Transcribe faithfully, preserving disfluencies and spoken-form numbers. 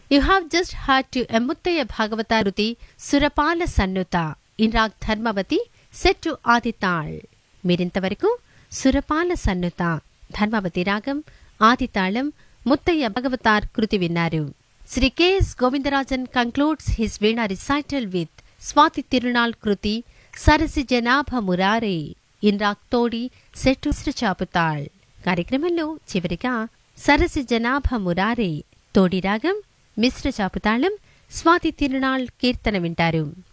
You have just heard to Muttaya Bhagavataruti Surapala Sannuta in Rag Dharmavati set to Adital. మీరింతవరకు సురపాల సన్నుత ధర్మవతి రాగం ఆదితాళం ముత్తయ్య భగవతార్ కృతి విన్నారు. Shri K S Govindarajan concludes his veena recital with Swathi Tirunal Kriti సరసి జనాభ మురారే in raag తోడి set చాపుతాళ్. కార్యక్రమంలో చివరిగా సరసి జనాభ మురారే తోడి రాగం మిశ్ర చాపుతాళం స్వాతి తిరునాళ్ కీర్తన వింటారు.